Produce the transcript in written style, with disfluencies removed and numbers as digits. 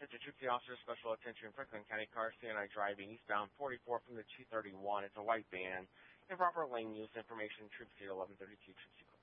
Attention to the officer, special attention, Franklin County car, CNI driving eastbound 44 from the 231. It's a white van. Improper lane use information, Troop 1132, Troop